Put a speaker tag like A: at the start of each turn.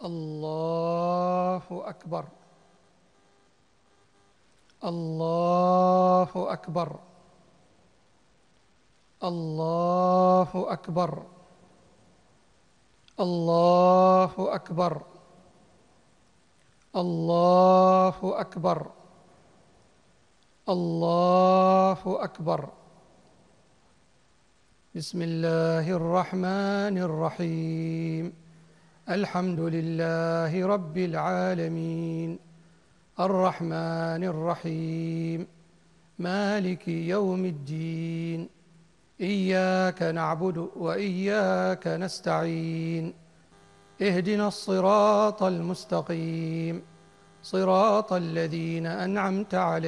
A: الله أكبر. الله أكبر. الله أكبر. الله أكبر. الله أكبر. الله أكبر. بسم الله الرحمن الرحيم. الحمد لله رب العالمين، الرحمن الرحيم، مالك يوم الدين، إياك نعبد وإياك نستعين، اهدنا الصراط المستقيم، صراط الذين أنعمت عليهم